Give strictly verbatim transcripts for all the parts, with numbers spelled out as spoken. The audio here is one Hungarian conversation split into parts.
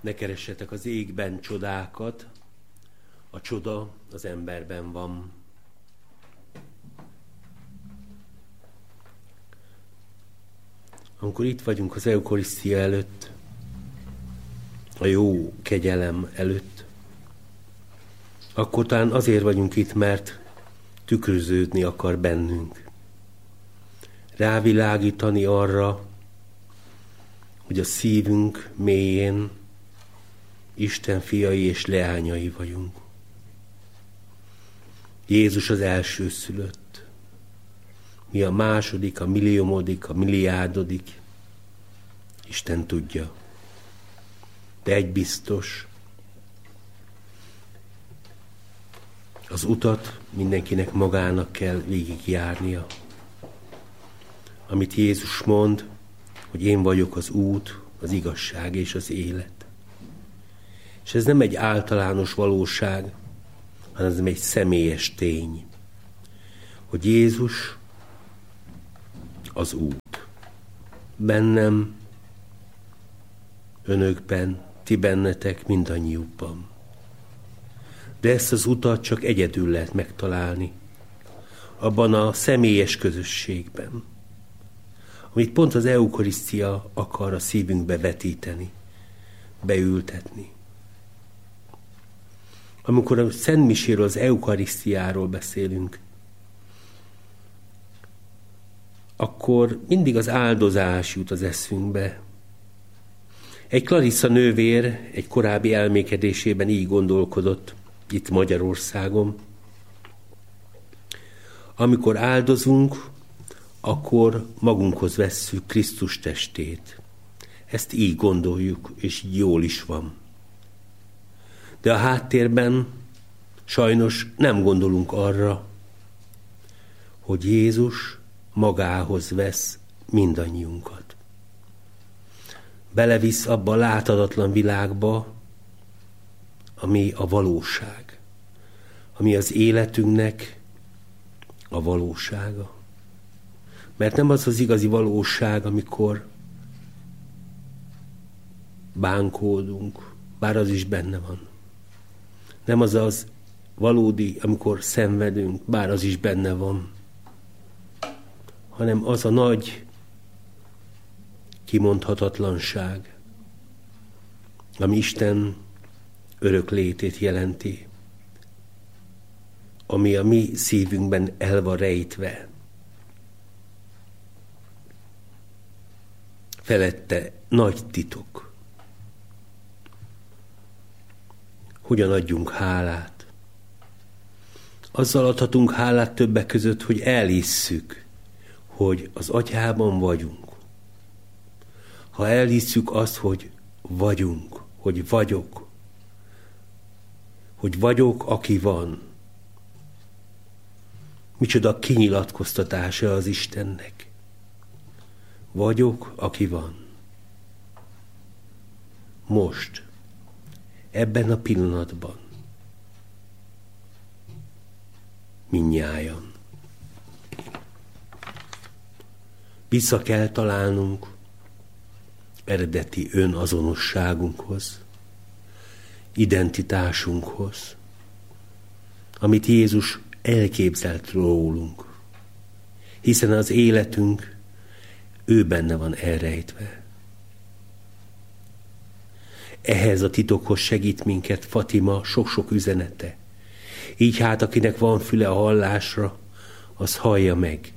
Ne keressetek az égben csodákat, a csoda az emberben van. Amikor itt vagyunk az eukarisztia előtt, a jó kegyelem előtt, akkor talán azért vagyunk itt, mert tükröződni akar bennünk. Rávilágítani arra, hogy a szívünk mélyén Isten fiai és leányai vagyunk. Jézus az elsőszülött. Mi a második, a milliómodik, a milliárdodik. Isten tudja. De egy biztos, az utat mindenkinek magának kell végigjárnia. Amit Jézus mond, hogy én vagyok az út, az igazság és az élet. És ez nem egy általános valóság, hanem ez egy személyes tény, hogy Jézus az út. Bennem, önökben, ti bennetek, mindannyiukban. De ezt az utat csak egyedül lehet megtalálni, abban a személyes közösségben, amit pont az eukarisztia akar a szívünkbe vetíteni, beültetni. Amikor a Szent Miséről, az eukarisztiáról beszélünk, akkor mindig az áldozás jut az eszünkbe. Egy Clarissa nővér egy korábbi elmékedésében így gondolkodott, itt Magyarországon. Amikor áldozunk, akkor magunkhoz vesszük Krisztus testét. Ezt így gondoljuk, és így jól is van. De a háttérben sajnos nem gondolunk arra, hogy Jézus magához vesz mindannyiunkat. Belevisz abba a láthatatlan világba, ami a valóság, ami az életünknek a valósága. Mert nem az az igazi valóság, amikor bánkódunk, bár az is benne van. Nem az az valódi, amikor szenvedünk, bár az is benne van, hanem az a nagy kimondhatatlanság, ami Isten örök létét jelenti, ami a mi szívünkben el van rejtve. Felette nagy titok. Hogyan adjunk hálát? Azzal adhatunk hálát többek között, hogy elhisszük, hogy az Atyában vagyunk. Ha elhisszük azt, hogy vagyunk, hogy vagyok, hogy vagyok, aki van. Micsoda kinyilatkoztatása az Istennek. Vagyok, aki van. Most, ebben a pillanatban. Mindnyájan. Vissza kell találnunk eredeti önazonosságunkhoz, identitásunkhoz, amit Jézus elképzelt rólunk, hiszen az életünk ő benne van elrejtve. Ehhez a titokhoz segít minket Fatima sok-sok üzenete. Így hát, akinek van füle a hallásra, az hallja meg.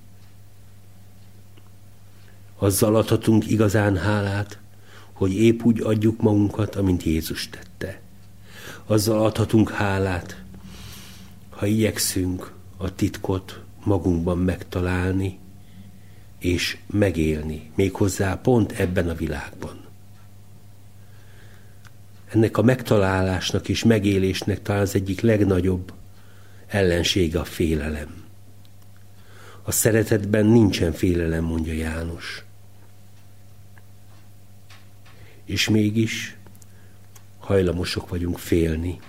Azzal adhatunk igazán hálát, hogy épp úgy adjuk magunkat, amint Jézus tette. Azzal adhatunk hálát, ha igyekszünk a titkot magunkban megtalálni, és megélni, méghozzá pont ebben a világban. Ennek a megtalálásnak és megélésnek talán az egyik legnagyobb ellensége a félelem. A szeretetben nincsen félelem, mondja János. És mégis hajlamosok vagyunk félni.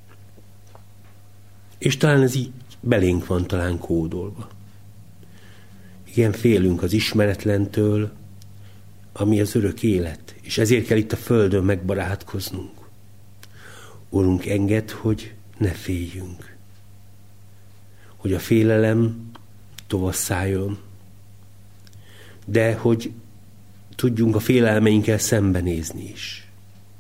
És talán ez így belénk van talán kódolva. Igen, félünk az ismeretlentől, ami az örök élet, és ezért kell itt a földön megbarátkoznunk. Urunk, engedd, hogy ne féljünk, hogy a félelem tovasszáljon, de hogy tudjunk a félelmeinkkel szembenézni is.